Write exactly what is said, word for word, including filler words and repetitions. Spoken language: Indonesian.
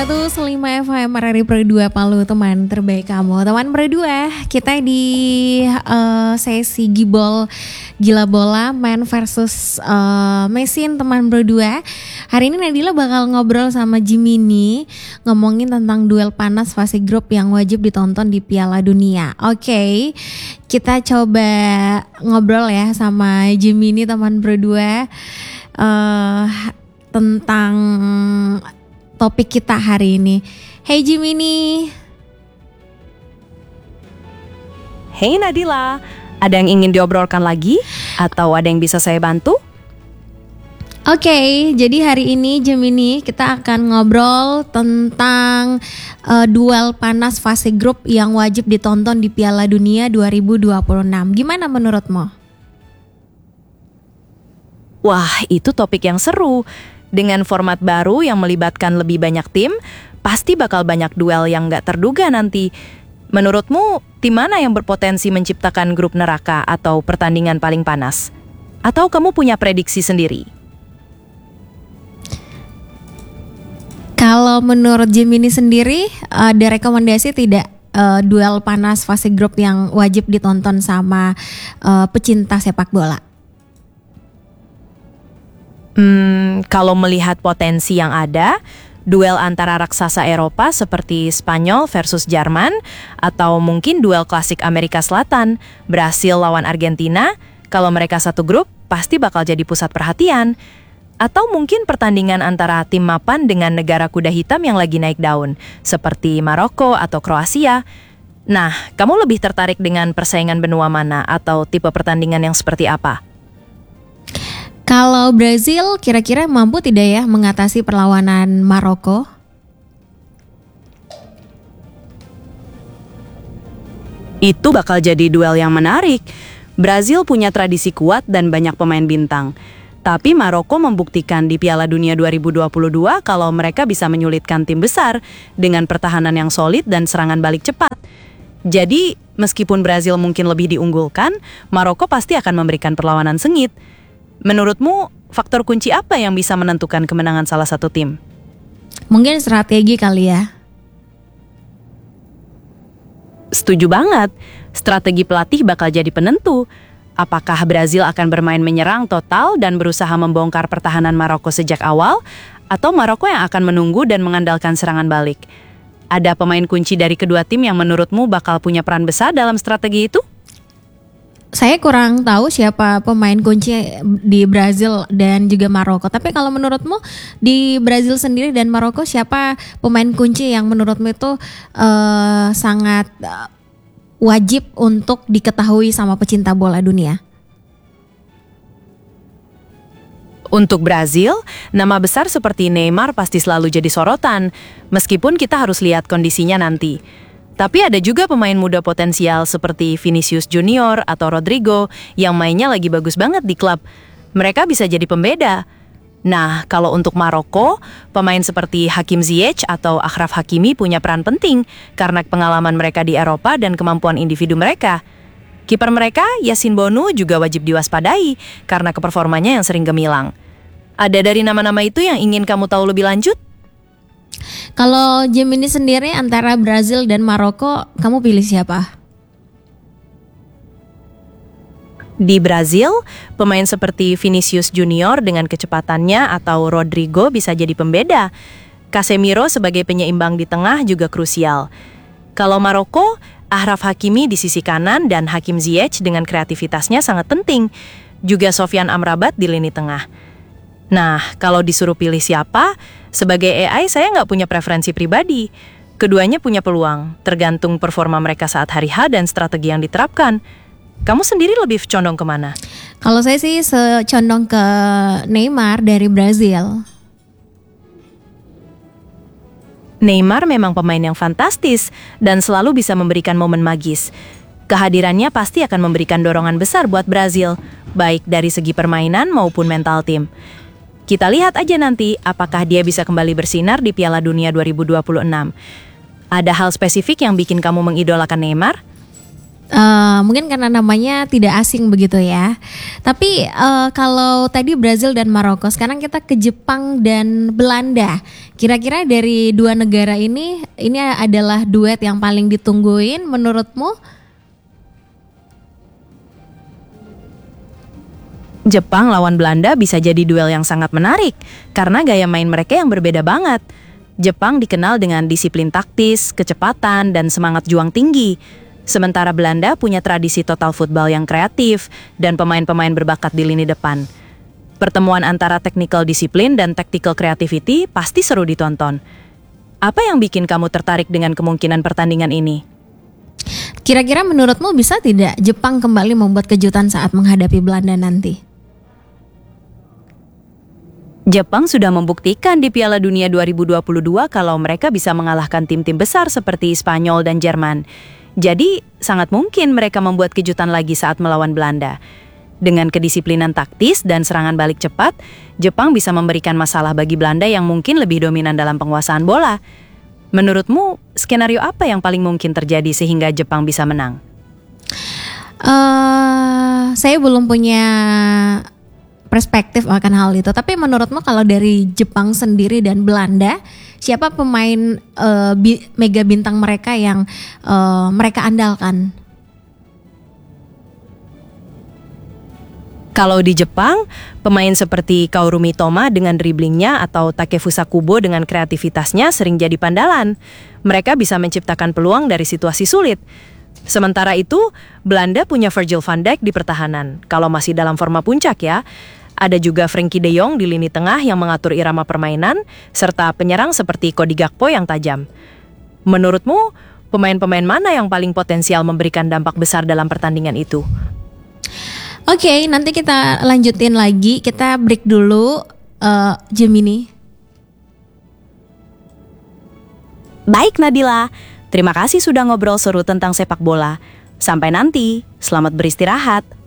seratus lima F M R R I Pro dua Palu, teman terbaik kamu. Teman Pro dua, kita di uh, sesi Gibol Gila Bola Man versus uh, Mesin, teman Pro dua. Hari ini Nadila bakal ngobrol sama Jiminy, ngomongin tentang duel panas fase grup yang wajib ditonton di Piala Dunia. Oke, okay, kita coba ngobrol ya sama Jiminy, teman Pro dua, uh, tentang topik kita hari ini. Hey Jiminy. Hey Nadila, ada yang ingin diobrolkan lagi? Atau ada yang bisa saya bantu? Oke, okay, jadi hari ini Jiminy kita akan ngobrol tentang uh, duel panas fase grup yang wajib ditonton di Piala Dunia dua ribu dua puluh enam. Gimana menurutmu? Wah, itu topik yang seru. Dengan format baru yang melibatkan lebih banyak tim, pasti bakal banyak duel yang gak terduga nanti. Menurutmu, tim mana yang berpotensi menciptakan grup neraka atau pertandingan paling panas? Atau kamu punya prediksi sendiri? Kalau menurut Jiminy sendiri, ada rekomendasi tidak uh, duel panas fase grup yang wajib ditonton sama uh, pecinta sepak bola? Hmm, kalau melihat potensi yang ada, duel antara raksasa Eropa seperti Spanyol versus Jerman, atau mungkin duel klasik Amerika Selatan, Brasil lawan Argentina, kalau mereka satu grup, pasti bakal jadi pusat perhatian. Atau mungkin pertandingan antara tim mapan dengan negara kuda hitam yang lagi naik daun, seperti Maroko atau Kroasia. Nah, kamu lebih tertarik dengan persaingan benua mana atau tipe pertandingan yang seperti apa? Kalau Brazil kira-kira mampu tidak ya mengatasi perlawanan Maroko? Itu bakal jadi duel yang menarik. Brazil punya tradisi kuat dan banyak pemain bintang. Tapi Maroko membuktikan di Piala Dunia dua ribu dua puluh dua kalau mereka bisa menyulitkan tim besar dengan pertahanan yang solid dan serangan balik cepat. Jadi, meskipun Brazil mungkin lebih diunggulkan, Maroko pasti akan memberikan perlawanan sengit. Menurutmu, faktor kunci apa yang bisa menentukan kemenangan salah satu tim? Mungkin strategi kali ya. Setuju banget. Strategi pelatih bakal jadi penentu. Apakah Brazil akan bermain menyerang total dan berusaha membongkar pertahanan Maroko sejak awal? Atau Maroko yang akan menunggu dan mengandalkan serangan balik? Ada pemain kunci dari kedua tim yang menurutmu bakal punya peran besar dalam strategi itu? Saya kurang tahu siapa pemain kunci di Brazil dan juga Maroko. Tapi kalau menurutmu di Brazil sendiri dan Maroko, siapa pemain kunci yang menurutmu itu uh, sangat uh, wajib untuk diketahui sama pecinta bola dunia? Untuk Brazil, nama besar seperti Neymar pasti selalu jadi sorotan, meskipun kita harus lihat kondisinya nanti. Tapi ada juga pemain muda potensial seperti Vinicius Junior atau Rodrigo yang mainnya lagi bagus banget di klub. Mereka bisa jadi pembeda. Nah, kalau untuk Maroko, pemain seperti Hakim Ziyech atau Achraf Hakimi punya peran penting karena pengalaman mereka di Eropa dan kemampuan individu mereka. Kiper mereka, Yassine Bonu, juga wajib diwaspadai karena keperformanya yang sering gemilang. Ada dari nama-nama itu yang ingin kamu tahu lebih lanjut? Kalau Jiminy sendiri antara Brazil dan Maroko, kamu pilih siapa? Di Brazil, pemain seperti Vinicius Junior dengan kecepatannya atau Rodrigo bisa jadi pembeda. Casemiro sebagai penyeimbang di tengah juga krusial. Kalau Maroko, Achraf Hakimi di sisi kanan dan Hakim Ziyech dengan kreativitasnya sangat penting. Juga Sofyan Amrabat di lini tengah. Nah, kalau disuruh pilih siapa, sebagai A I saya nggak punya preferensi pribadi. Keduanya punya peluang, tergantung performa mereka saat hari H dan strategi yang diterapkan. Kamu sendiri lebih condong kemana? Kalau saya sih condong ke Neymar dari Brazil. Neymar memang pemain yang fantastis dan selalu bisa memberikan momen magis. Kehadirannya pasti akan memberikan dorongan besar buat Brazil, baik dari segi permainan maupun mental tim. Kita lihat aja nanti apakah dia bisa kembali bersinar di Piala Dunia dua ribu dua puluh enam. Ada hal spesifik yang bikin kamu mengidolakan Neymar? Uh, mungkin karena namanya tidak asing begitu ya. Tapi uh, kalau tadi Brazil dan Maroko, sekarang kita ke Jepang dan Belanda. Kira-kira dari dua negara ini, ini adalah duet yang paling ditungguin menurutmu? Jepang lawan Belanda bisa jadi duel yang sangat menarik karena gaya main mereka yang berbeda banget. Jepang dikenal dengan disiplin taktis, kecepatan, dan semangat juang tinggi. Sementara Belanda punya tradisi total football yang kreatif dan pemain-pemain berbakat di lini depan. Pertemuan antara technical disiplin dan tactical creativity pasti seru ditonton. Apa yang bikin kamu tertarik dengan kemungkinan pertandingan ini? Kira-kira menurutmu bisa tidak Jepang kembali membuat kejutan saat menghadapi Belanda nanti? Jepang sudah membuktikan di Piala Dunia dua ribu dua puluh dua kalau mereka bisa mengalahkan tim-tim besar seperti Spanyol dan Jerman. Jadi, sangat mungkin mereka membuat kejutan lagi saat melawan Belanda. Dengan kedisiplinan taktis dan serangan balik cepat, Jepang bisa memberikan masalah bagi Belanda yang mungkin lebih dominan dalam penguasaan bola. Menurutmu, skenario apa yang paling mungkin terjadi sehingga Jepang bisa menang? Uh, saya belum punya perspektif akan hal itu. Tapi menurutmu kalau dari Jepang sendiri dan Belanda, siapa pemain uh, bi- mega bintang mereka yang uh, mereka andalkan? Kalau di Jepang, pemain seperti Kaoru Mitoma dengan driblingnya atau Takefusa Kubo dengan kreativitasnya sering jadi pandalan. Mereka bisa menciptakan peluang dari situasi sulit. Sementara itu, Belanda punya Virgil van Dijk di pertahanan, kalau masih dalam forma puncak ya. Ada juga Frenkie de Jong di lini tengah yang mengatur irama permainan, serta penyerang seperti Cody Gakpo yang tajam. Menurutmu, pemain-pemain mana yang paling potensial memberikan dampak besar dalam pertandingan itu? Oke, okay, nanti kita lanjutin lagi. Kita break dulu, uh, Gemini. Baik Nadila, terima kasih sudah ngobrol seru tentang sepak bola. Sampai nanti, selamat beristirahat.